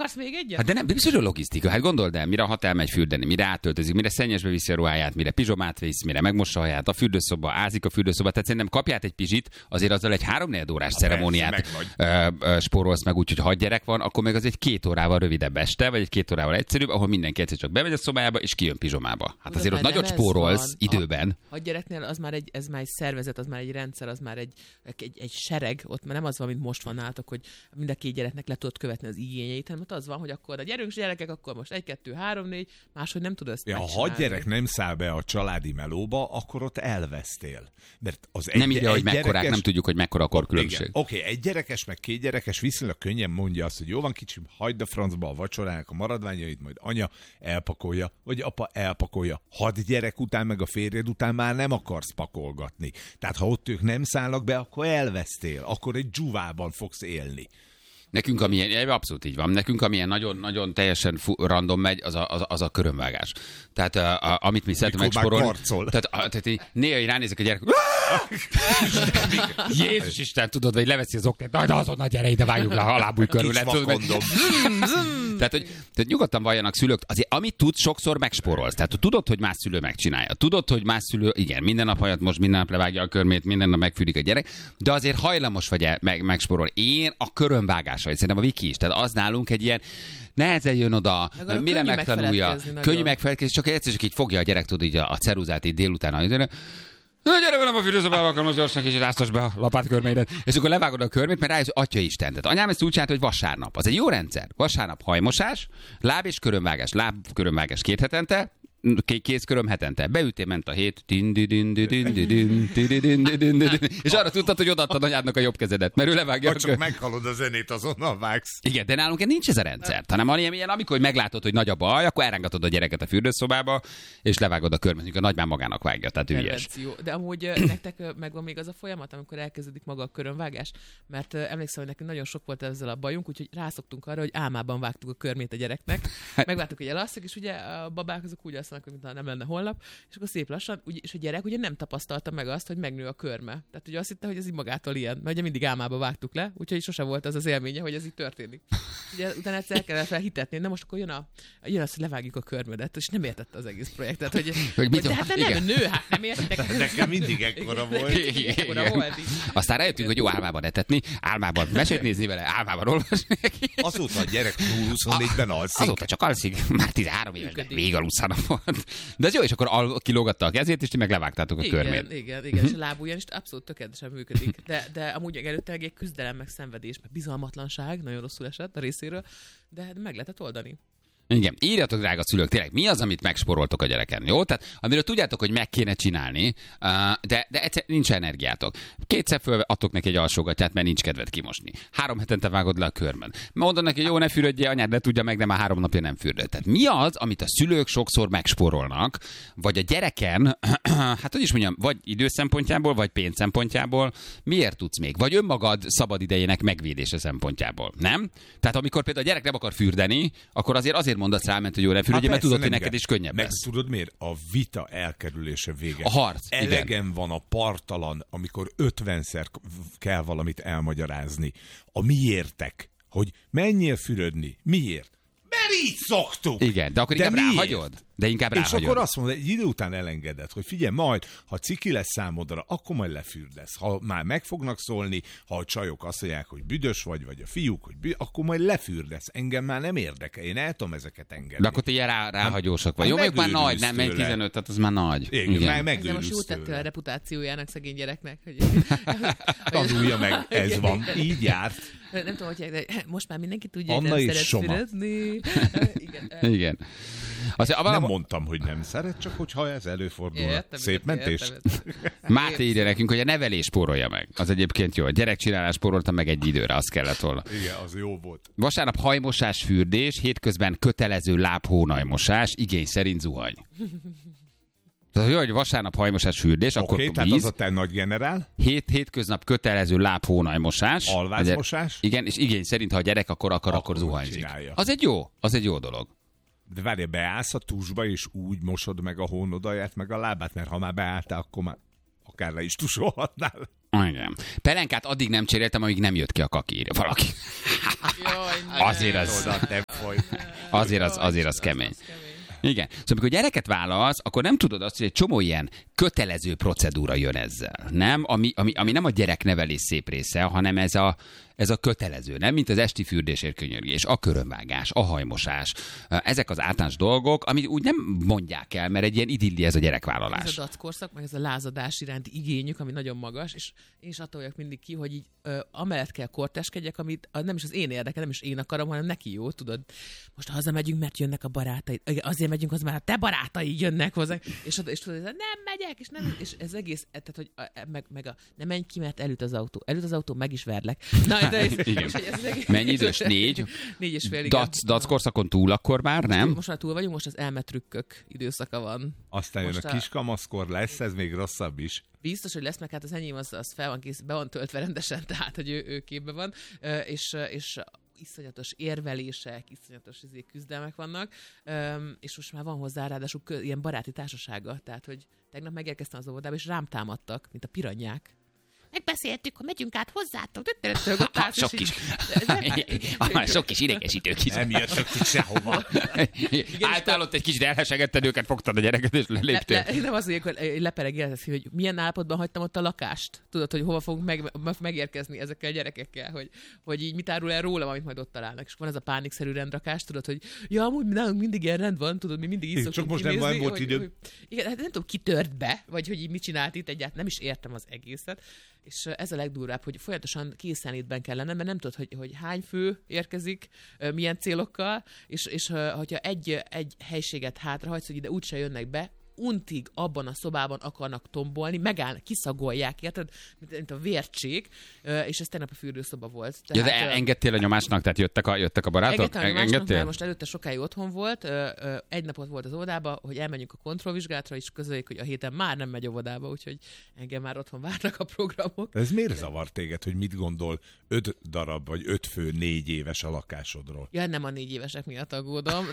akarsz még egyet? Hát de nem, biztos a logisztika. Hát gondold el, mire a hat elmegy fürdeni, mire átöltözik, mire szennyesbe viszi a ruháját, mire pizsomát visz, mire megmossa a haját, a fürdőszoba, ázik a fürdőszoba. Tehát szerintem kapját egy pizsit, azért azzal egy 3-4 órás ceremóniát spórolsz meg, úgyhogy 6 gyerek van, akkor meg az egy 2 órával rövidebb este, vagy egy 2 órával egyszerűbb, ahol mindenki egyszer csak bemegy a szobájába és kijön pizsomába. Hát azért ott nagyot spórolsz időben. A gyereknél az már egy szervezet, az már egy rendszer, az már egy sereg, ott már nem az van, mint most van nálatok, hogy mind a 2 gyereknek le tudod követni az igényeit, hanem ott az van, hogy akkor a gyerekek, akkor most 1, 2, 3, 4, máshogy nem tudod ezt megcsinálni. Ha 6 gyerek nem száll be a családi melóba, akkor ott elvesztél. Mert az nem így, hogy mekkorák, nem tudjuk, hogy mekkora a korkülönbség. Oké, 1 gyerekes, meg 2 gyerekes viszonylag könnyen mondja azt, hogy jó van kicsim, hagyd a francba a vacsorának a maradványait, majd anya elpakolja, vagy apa elpakolja. 6 gyerek után, meg a férjed után már nem akarsz pakolgatni. Tehát ha ott ők nem szállnak be, akkor elvesztél, akkor egy dzsuvában fogsz élni. Nekünk, amilyen, abszolút így van, nekünk amilyen nagyon teljesen random megy, az a körömvágás. Tehát amit mi szeretünk megsporolni. Tehát néha ránézek a gyerek. Jézus Isten, tudod, vagy leveszi az oknát, de azonnal gyere ide, vágjuk le a lábúj körül. Tehát nyugodtan valljanak szülők, azért amit tudsz, sokszor megspórolsz. Tehát tudod, hogy más szülő megcsinálja. Tudod, hogy más szülő, igen, minden nap hajat most, minden nap levágja a körmét, minden nap megfűrik a gyerek, de azért hajlamos vagy megspórolni. Én a körömvágásra, szerintem a Viki is. Tehát az nálunk egy ilyen nehezen jön oda, mire megtanulja. Könnyű megfelelkezni, csak egyszer csak így fogja a gyerek, tudod, így a ceruzát így délután. Na, gyere velem a fürdőszobába, akkor most gyorsan kicsit áztasd be a lapátkörmédet. És akkor levágod a körmét, mert rájössz, Atya Isten. Tehát anyám ezt úgy csinált, hogy vasárnap. Az egy jó rendszer. Vasárnap hajmosás, láb és körömvágás. Lábkörömvágás 2 hetente, kézköröm hetente. Beütél, ment a hét. És arra tudtad, hogy odaadtad anyádnak a jobb kezedet, mert ő levágja. Ha csak meghalod a zenét, azonnal vágsz. Igen, de nálunk nincs ez a rendszer. Hanem ilyen, amikor meglátod, hogy nagy a baj, akkor elrángatod a gyereket a fürdőszobába, és levágod a körmet, a nagymám magának vágja, tehát ügyes. De amúgy nektek megvan még az a folyamat, amikor elkezdődik maga a körömvágás, mert emlékszem, hogy nekünk nagyon sok volt ezzel a bajunk, úgyhogy rászoktunk arra, hogy álmában vágtuk a körmét a gyereknek. Megvártuk, hogy elalszik, és ugye a babák azok úgy alszanak, mint nem lenne holnap, és akkor szép lassan, és a gyerek ugye nem tapasztalta meg azt, hogy megnő a körme. Tehát ugye azt hitte, hogy ez így magától ilyen, mert ugye mindig álmába vágtuk le, úgyhogy sose volt az az élménye, hogy ez így történik. Ugye utána egyszer el kellett felhitetni, na most akkor jön az, hogy levágjuk a körmödet, és nem értette az egész projektet, hogy de hát nem nő, hát nem értitek. Nekem mindig ekkora volt. Aztán rájöttünk, hogy jó álmában etetni, álmában mesét nézni vele, álmában olvasni. Azóta a gyerek 24-ben alszik. Azóta csak alszik, már 13 éves, még alusszanak volt. De ez jó, és akkor kilógatta a kezét, és ti meg levágtátok a körmét. Igen, és a lábujján is abszolút tökéletesen működik. De amúgy előtte egy küzdelem, meg szenvedés, meg bizalmatlanság, nagyon rosszul esett a részéről, de meg lehetett oldani. Igen, írjatok, drága szülők, tényleg mi az, amit megsporoltok a gyereken, jó? Tehát amiről tudjátok, hogy meg kéne csinálni, de egyszer nincs energiátok. 2-szer föladtok neki egy alsógatját, mert nincs kedved kimosni. 3 hetente vágod le a körmöd. Mondod neki, jó, ne fürödjél, anyád ne tudja meg, de már 3 napja nem fürdött. Tehát mi az, amit a szülők sokszor megsporolnak, vagy a gyereken, hát hogy is mondjam, vagy idő szempontjából, vagy pénz szempontjából, miért tudsz még? Vagy önmagad szabad idejének megvédése szempontjából, nem? Tehát amikor például a gyerek nem akar fürdeni, akkor azért mondasz rá, hogy jó, ne fürödjél, mert tudod, hogy neked is könnyebb meg lesz. Tudod miért? A vita elkerülése vége. A harc. Elegem igen. van a parttalan, amikor 50-szer kell valamit elmagyarázni. A miértek, hogy menjél fürödni. Miért? Mert így szoktuk. Igen, de akkor inkább ráhagyod. És akkor azt mondod, egy idő után elengeded, hogy figyelj, majd, ha ciki lesz számodra, akkor majd lefürdesz. Ha már meg fognak szólni, ha a csajok azt mondják, hogy büdös vagy a fiúk, hogy akkor majd lefürdesz. Engem már nem érdekel, én el tudom ezeket engedni. De akkor ti ilyen ráhagyósak vagy. Jó, mondjuk már nagy, nem, 15, tehát az már nagy. Igen. Ezzel most jól tettél a reputációjának szegény gyereknek. Hogy... Tanulja meg, ez van, így járt. Nem tudom, hogy most már mindenki tudja, hogy nem szeretsz fürödni. Igen. Nem mondtam, hogy nem szeret, csak hogyha ez előfordul. Szép mentés. Máté írja nekünk, hogy a nevelés spórolja meg. Az egyébként jó. A gyerekcsinálás spórolta meg egy időre, az kellett volna. Igen, az jó volt. Vasárnap hajmosás, fürdés, hétközben kötelező lábhónajmosás, igény szerint zuhany. Tehát, hogy vasárnap hajmosás, fürdés, akkor víz. Tehát az a te nagy generál. Hétköznap kötelező lábhónajmosás. Alvázmosás. Igen, és igény szerint, ha a gyerek akkor zuhanyzik. Csinálja. Az egy jó dolog. De várj, beállsz a tusba, és úgy mosod meg a hónodaját, meg a lábát, mert ha már beálltál, akkor már akár le is tusolhatnál. Igen. Pelenkát addig nem cseréltem, amíg nem jött ki a kaki, írja valaki. Azért az kemény. Igen. Szóval amikor gyereket vállalsz, akkor nem tudod azt, hogy egy csomó ilyen kötelező procedúra jön ezzel. Nem? Ami nem a gyereknevelés szép része, hanem ez a kötelező, nem? Mint az esti fürdésért könyörgés, a körömvágás, a hajmosás. Ezek az általános dolgok, amit úgy nem mondják el, mert egy ilyen idilli ez a gyerekvállalás. Ez a dackorszak, meg ez a lázadás iránti igényük, ami nagyon magas, és én is attól vagyok mindig ki, hogy így amellett kell korteskedjek, amit nem is az én érdekel, nem is én akarom, hanem neki jó, tudod. Most hazamegyünk, mert jönnek a barátaid. Azért megyünk, az már a te barátaid jönnek hozzá. És tudod, nem megyek, és ez egész, tehát, hogy nem menj ki, mert előtt az autó. Előtt az autó, meg is verlek. Na, mennyi idős? 4? 4,5. Dackorszakon túl akkor már, nem? Most már túl vagyunk, most az elmetrükkök időszaka van. Aztán jön a kiskamaszkor, lesz ez még rosszabb is. Biztos, hogy lesz, meg hát az enyém az fel van kész, be van töltve rendesen, tehát, hogy ő képbe van, és iszonyatos érvelések, iszonyatos küzdelmek vannak, és most már van hozzá ráadásul ilyen baráti társasága, tehát, hogy tegnap megérkeztem az óvodába, és rám támadtak, mint a piranyák. Megbeszéltük, hogy megyünk át hozzátok. Sok kis idegesítők is. Nem jöttök ki sehova. Álltál ott egy kicsit elhesegetted őket, fogtad a gyereket, és leléptél. Nem az, hogy leperegélhetsz, hogy milyen állapotban hagytam ott a lakást. Tudod, hogy hova fogunk megérkezni ezekkel a gyerekekkel, hogy így mit árul el rólam, amit majd ott találnak. És van ez a pánikszerű rendrakás, tudod, hogy ja, amúgy nálunk mindig ilyen rend van, tudod, mi mindig így szoktunk csak most kinézni, nem volt idő. Igen, hát nem tudom, ki tört be, vagy hogy így mit csinált itt egyáltalán, nem is értem az egészet. És ez a legdurvább, hogy folyamatosan készenlétben kell lennem, mert nem tudod, hogy hány fő érkezik, milyen célokkal, és hogyha egy helységet hátrahagysz, hogy ide úgyse jönnek be, untig abban a szobában akarnak tombolni, megállnak, kiszagolják, érted? Mint a vércsék, és ez tegnap a fürdőszoba volt. Tehát, ja, de engedtél a nyomásnak, tehát jöttek a barátok? Engedtél? Most előtte sokáig otthon volt, egy napot volt az óvodába, hogy elmenjünk a kontrollvizsgálatra, és közöljük, hogy a héten már nem megy óvodába, úgyhogy engem már otthon várnak a programok. Ez miért zavar téged, hogy mit gondol 5 darab, vagy 5 fő 4 éves a lakásodról? Ja, nem a 4 évesek miatt aggódom.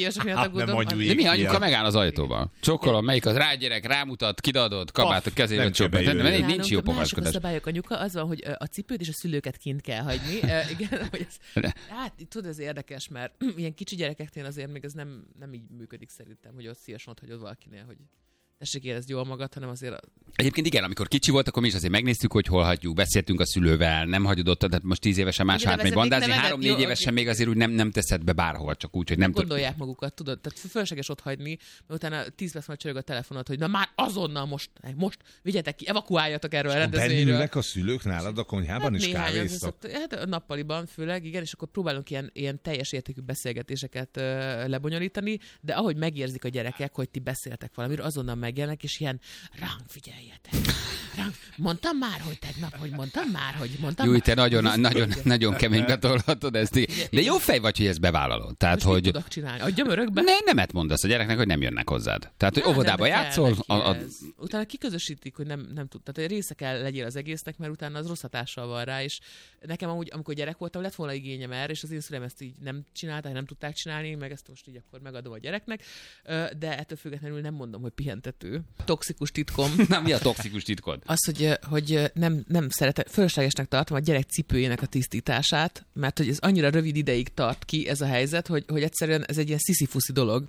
De mi anyuka megáll az ajtóba? Melyik az rágyerek, rámutat, kidadod, kabátot kezébe csöppent. Nincs jó pofáskodás. A szabályok, anyuka, az van, hogy a cipőt és a szülőket kint kell hagyni. Igen, hogy hát tudod, ez érdekes, mert ilyen kicsi gyerekeknél azért még ez nem így működik szerintem, hogy ott szívesen ott hagyod valakinél, hogy tessék érezd jól magad, hanem azért... Egyébként igen, amikor kicsi volt, akkor mi is azért megnéztük, hogy hol hagyjuk, beszéltünk a szülővel, nem hagyod ott, tehát most 10 évesen más hát még van, de azért 3-4 évesen még azért úgy nem teszed be bárhol, csak úgy, hogy nem gondolják magukat, tudod, tehát fölösleges ott hagyni, mert utána 10 perc majd csörög a telefonot, hogy na már azonnal most vigyetek ki, evakuáljatok erről a rendezvényről. Bennülnek a szülők nálad a konyhában is kávéztak? Hát a nappaliban főleg, igen, és akkor próbálunk ilyen teljes értékű beszélgetéseket lebonyolítani, de ahogy megérzik a gyerekek, hogy ti beszéltek valamiről, azonnal megjelennek, és ilyen ránk figyeljetek. Mondtam már, hogy tegnap, hogy mondtam már. Jó, te nagyon kemény betolhatod ezt. De jó fej vagy, hogy ezt bevállalod. Tehát, most hogy... mit tudok csinálni? Adjam örökbe? Nemet mondasz a gyereknek, hogy nem jönnek hozzád. Tehát, hogy óvodába játszol. Utána kiközösítik, hogy nem tud. Tehát része kell legyél az egésznek, mert utána az rossz hatással van rá, és nekem amúgy, amikor gyerek voltam, lett volna igényem erre, és az én szüleim ezt így nem csinálták, nem tudták csinálni, meg ezt most így akkor megadom a gyereknek, de ettől függetlenül nem mondom, hogy pihentető. Toxikus titkom. Nem, mi a toxikus titkod? Az, hogy nem szeretem, fölöslegesnek tartom a gyerek cipőjének a tisztítását, mert hogy ez annyira rövid ideig tart ki ez a helyzet, hogy egyszerűen ez egy ilyen sziszifuszi dolog.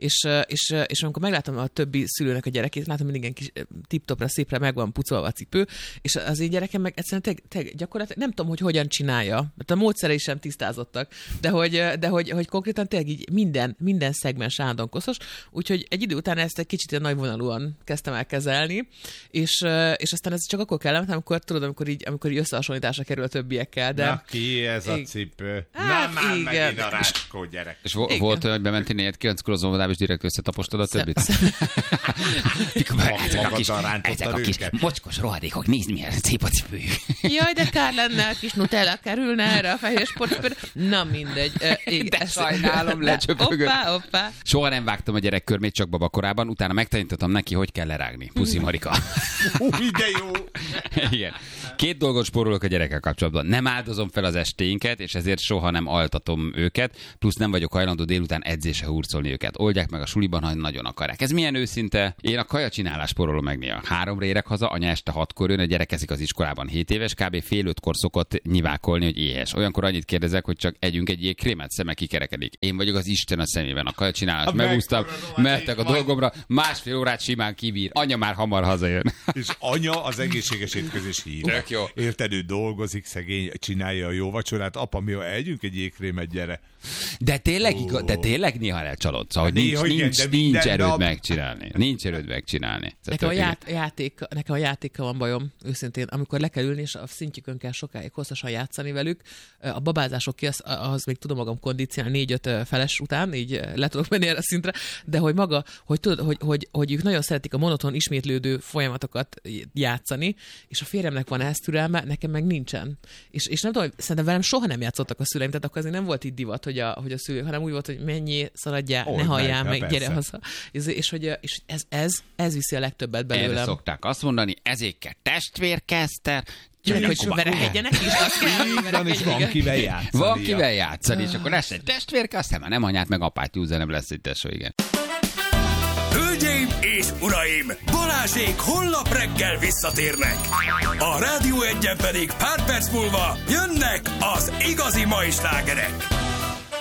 És amikor meglátom a többi szülőnek a gyerekét, látom, hogy igen kis tip-topra, szépre meg van pucolva a cipő, és az én gyerekem meg egyszerűen gyakorlatilag nem tudom, hogy hogyan csinálja. Mert a módszerei sem tisztázottak, de hogy konkrétan tényleg így minden szegmens állandóan koszos, úgyhogy egy idő után ezt egy kicsit nagyvonalúan kezdtem el kezelni, és aztán ez csak akkor kellemetlen, amikor így összehasonlításra kerül a többiekkel. De... Na, ki ez a cipő? Hát, na már igen. Megint a ráskó gyerek. És volt olyan, hogy bementél 4-9-kor az óvodába, és direkt összetapostad a többit? Ezek a kis mocskos rohadékok, nézd milyen szép a cipőjük. Jaj, de kár lenne, a kis Nutella kerülne erre a fehér sportcipőre. Na mindegy. De sajnálom, lecsöpögött. Hoppá. Soha nem vágtam a gyerek körmét, csak babakorában, utána megtanítottam neki, hogy kell lerágni. Puszi Marika. De jó! Igen. 2 dolgot spórolok a gyerekkel kapcsolatban. Nem áldozom fel az estéinket, és ezért soha nem altatom őket, plusz nem vagyok hajlandó délután edzésre hurcolni őket. Oldják meg a suliban, ha nagyon akarják. Ez milyen őszinte? Én a kajacsinálás spórolom meg néha. 3-ra érek haza, anya este 6-kor jön, a gyerek eszik az iskolában 7 éves, kb. Fél 5-kor szokott nyivákolni, hogy éhes. Olyankor annyit kérdezek, hogy csak együnk egy jégkrémet, szeme kikerekedik. Én vagyok az Isten a szemében. A kajacsinálás megúsztam, mehettek a dolgomra, 1,5 órát simán kibír. Anya már hamar hazajön. És anya az egészséges étkezés hír. Tök jó. Érted, ő dolgozik, szegény, csinálja a jó vacsorát. Apa, mi együnk egy jégkrémet, gyere. De tényleg néha elcsalódsz, hogy nincs erőd megcsinálni. Nincs erőd megcsinálni. Nekem a játékkal van bajom, őszintén. Amikor le kell ülni, és a szintjükön kell sokáig hosszasan játszani velük, a babázások ki, az még tudom magam kondicionálni 4-5 feles után, így le tudok menni erre a szintre, de hogy maga, hogy tudod, hogy ők nagyon szeretik a monoton ismétlődő folyamatokat játszani, és a férjemnek van ehhez türelme, nekem meg nincsen. És nem tudom, szerintem velem soha nem játszottak a szüleim, tehát akkor azért nem volt itt divat, hogy a szülők, hanem úgy volt, hogy mennyi, szaladjál, ne halljál meg, gyere haza. És ez viszi a legtöbbet belőlem. Erre szokták azt mondani, ezért kell testvérkeszter, hogy verekedjenek is, azt kell. És van kivel játszani. Van kivel játszani, és akkor lesz egy testvérke, aztán már nem anyát meg apát júzza, nem lesz egy tesó, igen. Hölgyeim és uraim, Balázsék holnap reggel visszatérnek. A Rádió Egyen pedig pár perc múlva jönnek az igazi mai slágerek.